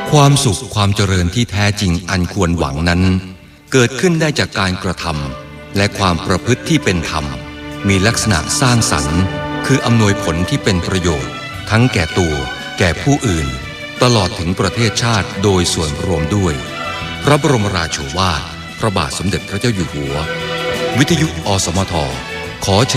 ความสุขความเจริญที่แท้จริงอันควรหวังนั้นเกิดขึ้นได้จากการกระทำและความประพฤติที่เป็นธรรมมีลักษณะสร้างสรรค์คืออำนวยผลที่เป็นประโยชน์ทั้งแก่ตัวแก่ผู้อื่นตลอดถึงประเทศชาติโดยส่วนรวมด้วยพระบรมราโชวาทพระบาทสมเด็จพระเจ้าอยู่หัววิทยุอสมทขอ